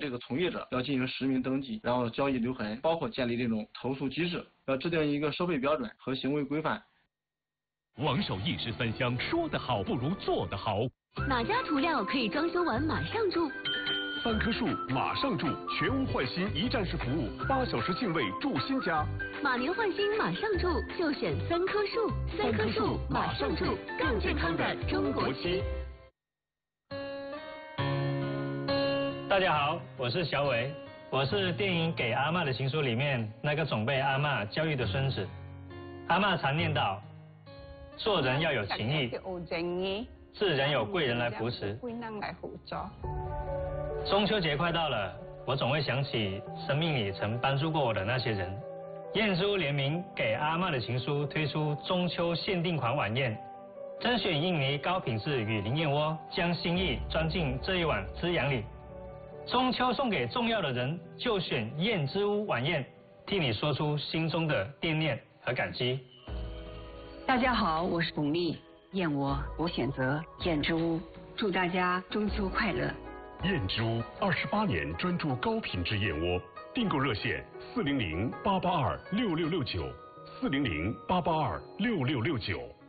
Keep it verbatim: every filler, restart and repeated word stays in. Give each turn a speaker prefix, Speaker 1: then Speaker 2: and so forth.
Speaker 1: 这个从业者要进行实名登记，然后交易留痕，包括建立这种投诉机制，要制定一个收费标准和行为规范。
Speaker 2: 王守一石三香，说得好不如做得好。
Speaker 3: 哪家涂料可以装修完马上住？
Speaker 4: 三棵树马上住，全屋换新一站式服务，八小时净位住新家。
Speaker 3: 马年换新马上住，就选三棵树。三棵树马上住，更健康的中国漆。
Speaker 5: 大家好，我是小伟，我是电影《给阿嬷的情书》里面那个总被阿嬷教育的孙子。阿嬷常念叨，做人要有情义，自然有贵人来扶持。中秋节快到了，我总会想起生命里曾帮助过我的那些人。燕之屋联名《给阿嬷的情书》推出中秋限定款晚宴，甄选印尼高品质雨林燕窝，将心意装进这一碗滋养里。中秋送给重要的人，就选燕之屋晚宴，替你说出心中的惦念和感激。
Speaker 6: 大家好，我是巩俐，燕窝我选择燕之屋，祝大家中秋快乐。
Speaker 4: 燕之屋二十八年专注高品质燕窝，订购热线四零零八八二六六六九，四零零八八二六六六九。